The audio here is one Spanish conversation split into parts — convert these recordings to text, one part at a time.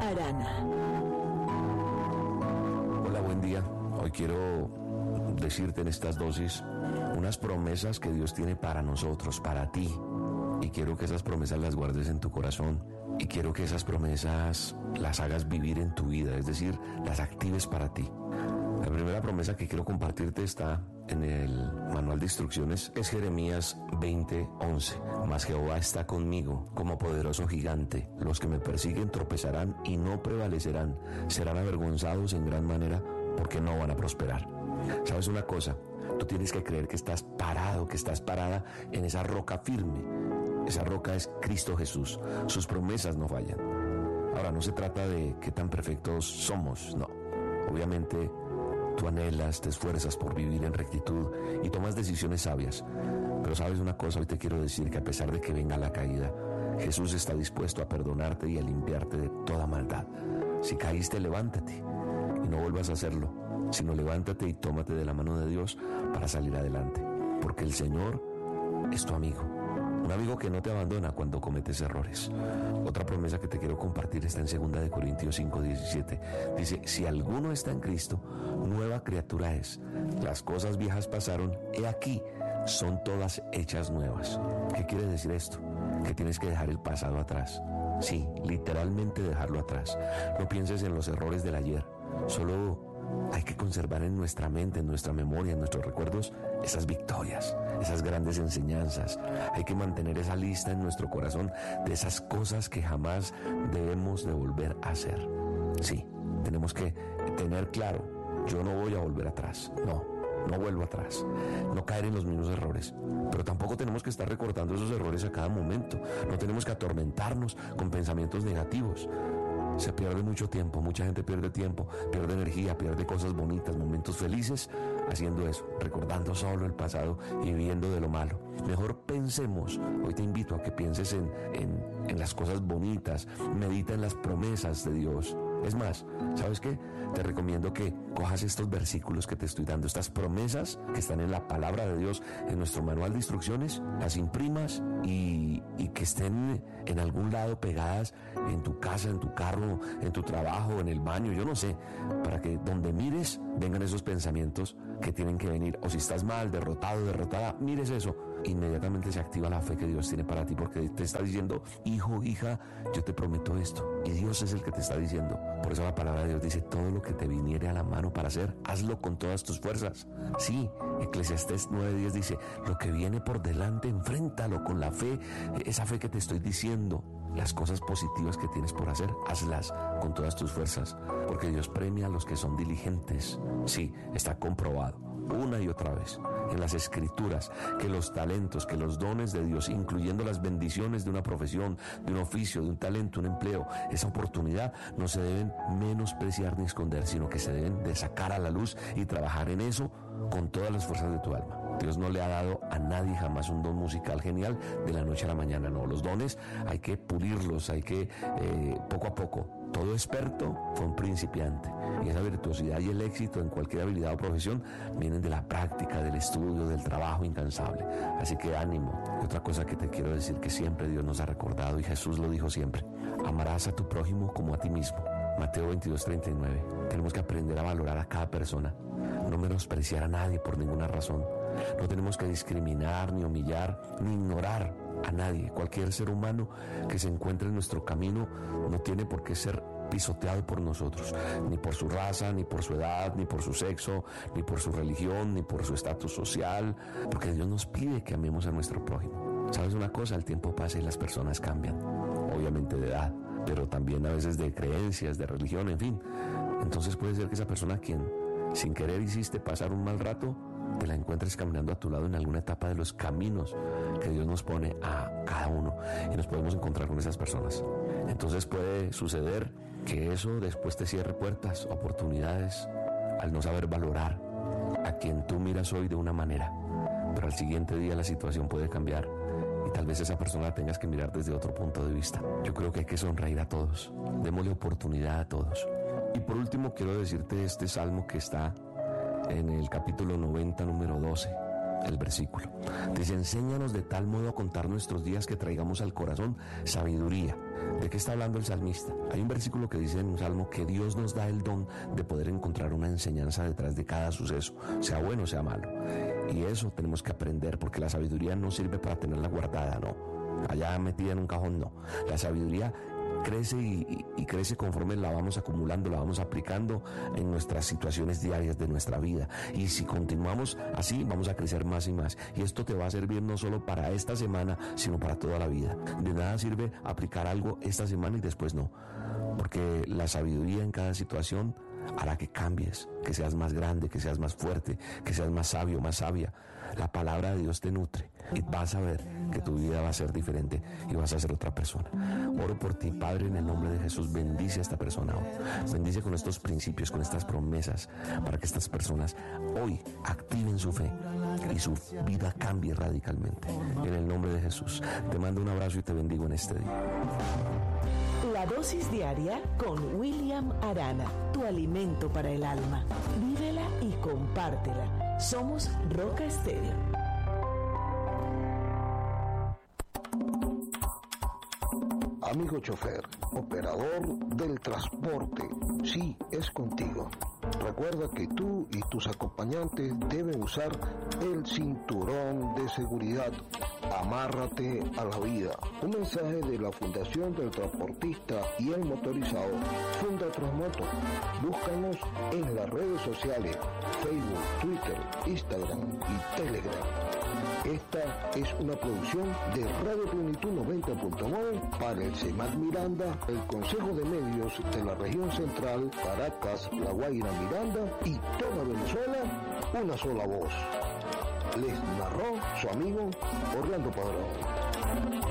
Arana. Hola, buen día. Hoy quiero decirte en estas dosis unas promesas que Dios tiene para nosotros, para ti. Y quiero que esas promesas las guardes en tu corazón. Y quiero que esas promesas las hagas vivir en tu vida, es decir, las actives para ti. La primera promesa que quiero compartirte está en el manual de instrucciones, es Jeremías 20:11. Mas Jehová está conmigo como poderoso gigante. Los que me persiguen tropezarán y no prevalecerán. Serán avergonzados en gran manera porque no van a prosperar. ¿Sabes una cosa? Tú tienes que creer que estás parado, que estás parada en esa roca firme. Esa roca es Cristo Jesús. Sus promesas no fallan. Ahora, no se trata de qué tan perfectos somos, no. Obviamente, tú anhelas, te esfuerzas por vivir en rectitud y tomas decisiones sabias. Pero sabes una cosa, hoy te quiero decir que a pesar de que venga la caída, Jesús está dispuesto a perdonarte y a limpiarte de toda maldad. Si caíste, levántate y no vuelvas a hacerlo, sino levántate y tómate de la mano de Dios para salir adelante. Porque el Señor es tu amigo. Un amigo que no te abandona cuando cometes errores. Otra promesa que te quiero compartir está en 2 Corintios 5:17. Dice, si alguno está en Cristo, nueva criatura es. Las cosas viejas pasaron, he aquí, son todas hechas nuevas. ¿Qué quiere decir esto? Que tienes que dejar el pasado atrás. Sí, literalmente dejarlo atrás. No pienses en los errores del ayer. Solo hay que conservar en nuestra mente, en nuestra memoria, en nuestros recuerdos, esas victorias, esas grandes enseñanzas. Hay que mantener esa lista en nuestro corazón de esas cosas que jamás debemos de volver a hacer. Sí, tenemos que tener claro, yo no voy a volver atrás, no vuelvo atrás, no caer en los mismos errores, pero tampoco tenemos que estar recordando esos errores a cada momento. No tenemos que atormentarnos con pensamientos negativos. Se pierde mucho tiempo, mucha gente pierde tiempo, pierde energía, pierde cosas bonitas, momentos felices haciendo eso, recordando solo el pasado y viviendo de lo malo. Mejor pensemos, hoy te invito a que pienses en las cosas bonitas, medita en las promesas de Dios. Es más, ¿sabes qué? Te recomiendo que cojas estos versículos que te estoy dando, estas promesas que están en la palabra de Dios, en nuestro manual de instrucciones, las imprimas y que estén en algún lado pegadas en tu casa, en tu carro, en tu trabajo, en el baño, yo no sé, para que donde mires vengan esos pensamientos que tienen que venir. O si estás mal, derrotado, derrotada, mires eso. Inmediatamente se activa la fe que Dios tiene para ti, porque te está diciendo, hijo, hija, yo te prometo esto. Y Dios es el que te está diciendo. Por eso la palabra de Dios dice, todo lo que te viniere a la mano para hacer, hazlo con todas tus fuerzas. Sí, Eclesiastés 9:10 dice, lo que viene por delante, enfréntalo con la fe, esa fe que te estoy diciendo. Las cosas positivas que tienes por hacer, hazlas con todas tus fuerzas, porque Dios premia a los que son diligentes. Sí, está comprobado una y otra vez en las Escrituras que los talentos, que los dones de Dios, incluyendo las bendiciones de una profesión, de un oficio, de un talento, un empleo, esa oportunidad no se deben menospreciar ni esconder, sino que se deben de sacar a la luz y trabajar en eso con todas las fuerzas de tu alma. Dios no le ha dado a nadie jamás un don musical genial de la noche a la mañana, no. Los dones hay que pulirlos, hay que poco a poco. Todo experto fue un principiante, y esa virtuosidad y el éxito en cualquier habilidad o profesión vienen de la práctica, del estudio, del trabajo incansable. Así que ánimo. Y otra cosa que te quiero decir, que siempre Dios nos ha recordado, y Jesús lo dijo siempre, amarás a tu prójimo como a ti mismo. Mateo 22:39. Tenemos que aprender a valorar a cada persona, no menospreciar a nadie por ninguna razón. No tenemos que discriminar, ni humillar, ni ignorar a nadie. Cualquier ser humano que se encuentre en nuestro camino no tiene por qué ser pisoteado por nosotros, ni por su raza, ni por su edad, ni por su sexo, ni por su religión, ni por su estatus social, porque Dios nos pide que amemos a nuestro prójimo. ¿Sabes una cosa? El tiempo pasa y las personas cambian, obviamente de edad, pero también a veces de creencias, de religión, en fin. Entonces puede ser que esa persona a quien sin querer hiciste pasar un mal rato, te la encuentres caminando a tu lado en alguna etapa de los caminos que Dios nos pone a cada uno, y nos podemos encontrar con esas personas. Entonces puede suceder que eso después te cierre puertas, oportunidades, al no saber valorar a quien tú miras hoy de una manera, pero al siguiente día la situación puede cambiar y tal vez esa persona la tengas que mirar desde otro punto de vista. Yo creo que hay que sonreír a todos, démosle oportunidad a todos. Y por último quiero decirte este salmo que está en el capítulo 90, número 12. el versículo. Dice, enséñanos de tal modo a contar nuestros días que traigamos al corazón sabiduría. ¿De qué está hablando el salmista? Hay un versículo que dice en un salmo que Dios nos da el don de poder encontrar una enseñanza detrás de cada suceso, sea bueno o sea malo. Y eso tenemos que aprender, porque la sabiduría no sirve para tenerla guardada, no. Allá metida en un cajón, no. La sabiduría crece y crece conforme la vamos acumulando, la vamos aplicando en nuestras situaciones diarias de nuestra vida. Y si continuamos así, vamos a crecer más y más. Y esto te va a servir no solo para esta semana, sino para toda la vida. De nada sirve aplicar algo esta semana y después no. Porque la sabiduría en cada situación hará que cambies, que seas más grande, que seas más fuerte, que seas más sabio, más sabia. La palabra de Dios te nutre y vas a ver que tu vida va a ser diferente y vas a ser otra persona. Oro por ti, Padre, en el nombre de Jesús. Bendice a esta persona hoy. Bendice con estos principios, con estas promesas, para que estas personas hoy activen su fe y su vida cambie radicalmente. En el nombre de Jesús. Te mando un abrazo y te bendigo en este día. La dosis diaria con William Arana, tu alimento para el alma. Vívela y compártela. Somos Roca Estéreo. Amigo chofer, operador del transporte, sí, es contigo. Recuerda que tú y tus acompañantes deben usar el cinturón de seguridad. Amárrate a la vida. Un mensaje de la Fundación del Transportista y el Motorizado, Funda Transmoto. Búscanos en las redes sociales, Facebook, Twitter, Instagram y Telegram. Esta es una producción de Radio Plenitud 90.9 para el CEMAT Miranda, el Consejo de Medios de la Región Central, Caracas, La Guaira, Miranda y toda Venezuela, una sola voz. Les narró su amigo Orlando Padrón.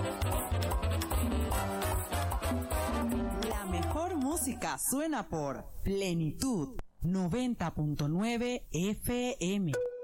La mejor música suena por Plenitud 90.9 FM.